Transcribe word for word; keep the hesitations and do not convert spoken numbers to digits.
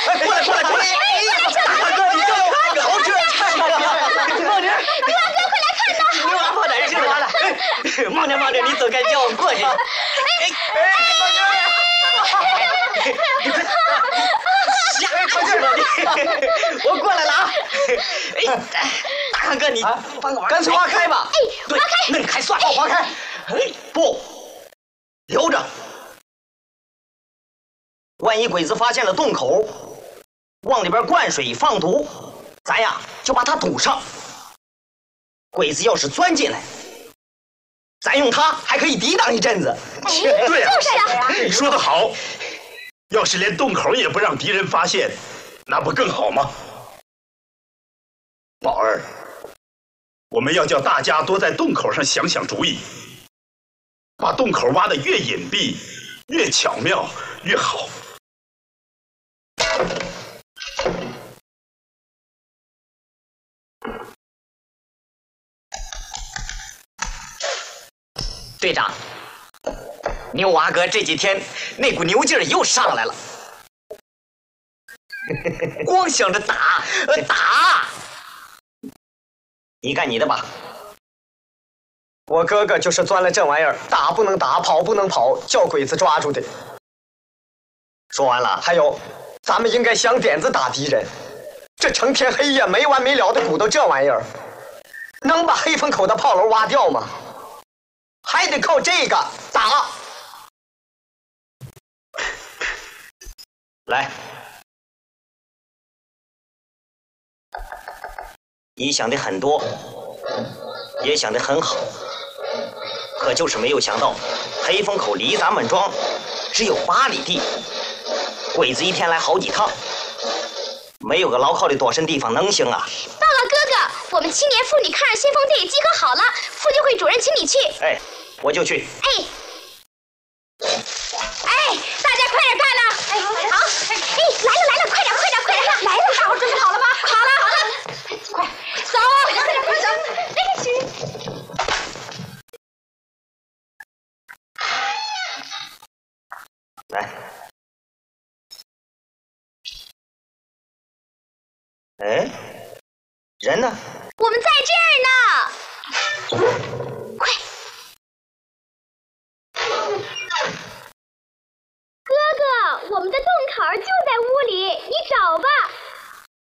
哎，过来过来过来！大哥，你这好这看看呀！梦玲， 牛娃哥，快来看呐！ 牛娃跑哪儿去了？哎，梦玲梦玲，你走开，叫我过去。哎哎，梦玲，你快吓出去了你！我过来了啊！哎，大哥你帮个忙，干脆挖开吧。 哎，挖开， 那你还算了，挖开。哎，不，留着。万一鬼子发现了洞口，往里边灌水放毒，咱呀就把它堵上。鬼子要是钻进来，咱用它还可以抵挡一阵子。 对呀， 就是啊， 你说得好。要是连洞口也不让敌人发现，那不更好吗？宝儿，我们要叫大家多在洞口上想想主意，把洞口挖得越隐蔽、越巧妙越好。 队长，牛娃哥这几天那股牛劲儿又上来了，光想着打呃打。你干你的吧。 我哥哥就是钻了这玩意儿，打不能打，跑不能跑，叫鬼子抓住的。 说完了， 还有，咱们应该想点子打敌人。这成天黑夜没完没了的鼓捣这玩意儿，能把黑风口的炮楼挖掉吗？还得靠这个打。 来，你想的很多，也想得很好，可就是没有想到，黑风口离咱们庄只有八里地，鬼子一天来好几趟，没有个牢靠的躲身地方能行啊？ 报告哥哥，我们青年妇女抗日先锋队集合好了，妇女会主任请你去。 哎，我就去。 哎，哎，大家快点干呐！哎，好，哎，来了来了，快点快点快点，来了，大伙准备好了吗？好了好了，快走，快点快点走，那个去。 来，哎，人呢？ 我们在这儿呢。